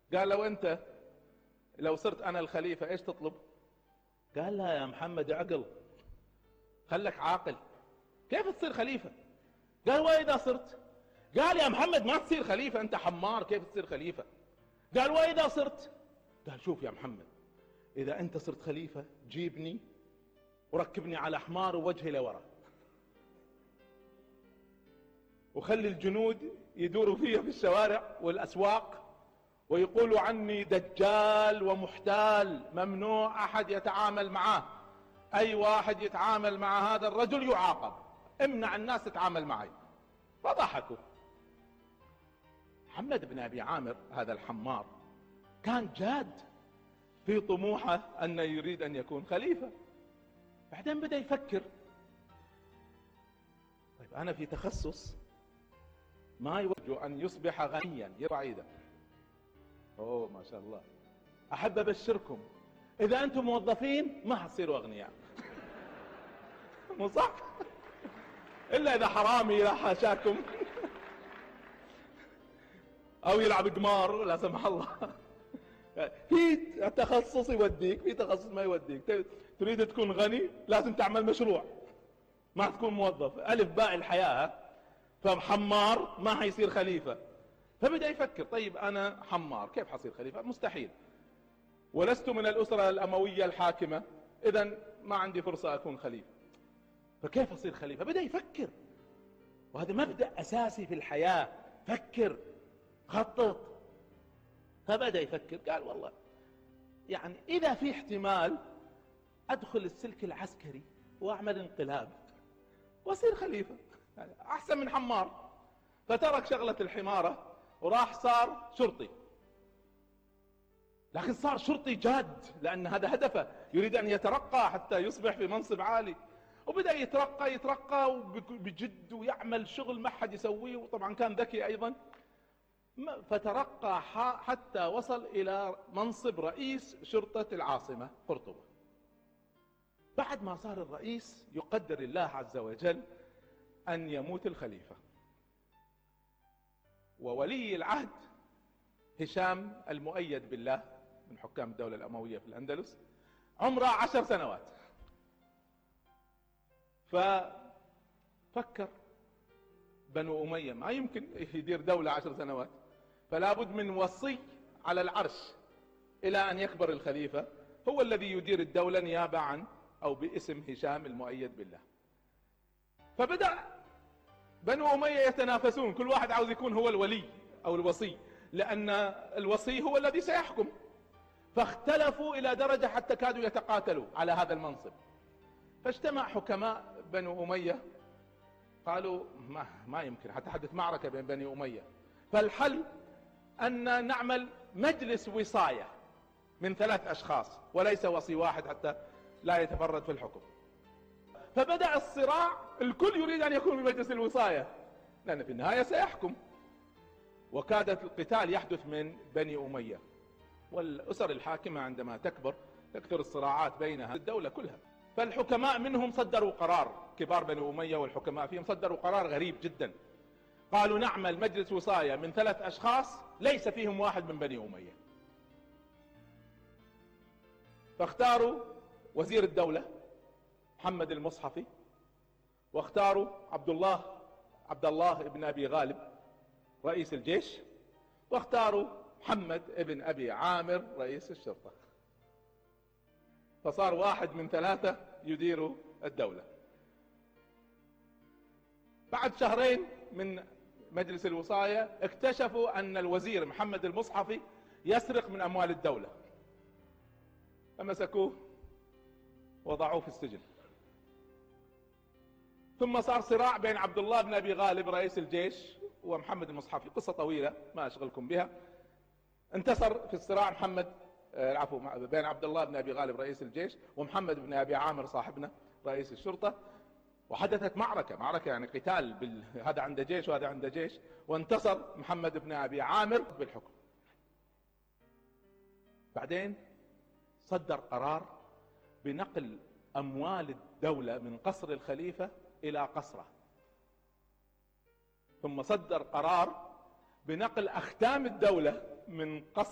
قال له انت لو صرت انا الخليفة ايش تطلب؟ قال لا يا محمد عقل، خلك عاقل، كيف تصير خليفة؟ قال واذا صرت؟ قال يا محمد ما تصير خليفة، انت حمار، كيف تصير خليفة؟ قال واذا صرت؟ قال شوف يا محمد، اذا انت صرت خليفة جيبني وركبني على حمار ووجهي لورا، وخلي الجنود يدوروا فيها في الشوارع والاسواق ويقولوا عني دجال ومحتال، ممنوع احد يتعامل معه، اي واحد يتعامل مع هذا الرجل يعاقب، امنع الناس تتعامل معي. فضحكوا. محمد بن ابي عامر هذا الحمار كان جاد في طموحه انه يريد ان يكون خليفة. بعدين بدأ يفكر، طيب انا في تخصص ما يوجه ان يصبح غنيا يرعى ايده. اوه ما شاء الله، احب ابشركم اذا انتم موظفين ما حتصيروا اغنياء. مو صح؟ الا اذا حرامي لا حاشاكم او يلعب قمار لا سمح الله. في تخصص يوديك، في تخصص ما يوديك. تريد تكون غني لازم تعمل مشروع، ما تكون موظف، الف باء الحياة. فحمار ما حيصير خليفة. فبدأ يفكر، طيب انا حمار كيف حصير خليفة؟ مستحيل، ولست من الاسرة الاموية الحاكمة، اذا ما عندي فرصة اكون خليفة. فكيف اصير خليفة؟ بدأ يفكر، وهذا مبدأ اساسي في الحياة، فكر خطط. فبدأ يفكر، قال والله يعني اذا في احتمال ادخل السلك العسكري واعمل انقلاب واصير خليفة، يعني احسن من حمار. فترك شغلة الحمارة وراح صار شرطي، لكن صار شرطي جاد لان هذا هدفه، يريد ان يترقى حتى يصبح في منصب عالي. وبدأ يترقى بجد ويعمل شغل ما حد يسويه، وطبعا كان ذكي ايضا. فترقى حتى وصل الى منصب رئيس شرطة العاصمة قرطبة. بعد ما صار الرئيس يقدر الله عز وجل ان يموت الخليفة، وولي العهد هشام المؤيد بالله من حكام الدولة الأموية في الأندلس عمره 10 سنوات. ففكر بنو أمية ما يمكن يدير دولة 10 سنوات، فلا بد من وصي على العرش إلى أن يكبر الخليفة، هو الذي يدير الدولة نيابة عن أو باسم هشام المؤيد بالله. فبدأ بنو أمية يتنافسون، كل واحد عاوز يكون هو الولي أو الوصي، لأن الوصي هو الذي سيحكم. فاختلفوا إلى درجة حتى كادوا يتقاتلوا على هذا المنصب. فاجتمع حكماء بنو أمية قالوا ما يمكن حتى حدث معركة بين بني أمية، فالحل أن نعمل مجلس وصاية من 3 أشخاص وليس وصي واحد حتى لا يتفرد في الحكم. فبدأ الصراع، الكل يريد أن يكون بمجلس الوصاية لأن في النهاية سيحكم. وكادت القتال يحدث من بني أمية، والأسر الحاكمة عندما تكبر تكثر الصراعات بينها الدولة كلها. فالحكماء منهم صدروا قرار، كبار بني أمية والحكماء فيهم صدروا قرار غريب جدا، قالوا نعمل مجلس وصاية من 3 أشخاص ليس فيهم واحد من بني أمية. فاختاروا وزير الدولة محمد المصحفي، واختاروا عبد الله ابن أبي غالب رئيس الجيش، واختاروا محمد ابن أبي عامر رئيس الشرطة. فصار واحد من 3 يديروا الدولة. بعد شهرين من مجلس الوصاية اكتشفوا أن الوزير محمد المصحفي يسرق من أموال الدولة، فمسكوه وضعوه في السجن. ثم صار صراع بين عبد الله بن أبي غالب رئيس الجيش ومحمد المصحفي، قصة طويلة ما أشغلكم بها. انتصر في الصراع بين عبد الله بن أبي غالب رئيس الجيش ومحمد بن أبي عامر صاحبنا رئيس الشرطة، وحدثت معركة يعني قتال هذا عنده جيش وهذا عنده جيش، وانتصر محمد بن أبي عامر بالحكم. بعدين صدر قرار بنقل أموال الدولة من قصر الخليفة إلى قصره، ثم صدر قرار بنقل أختام الدولة من قصر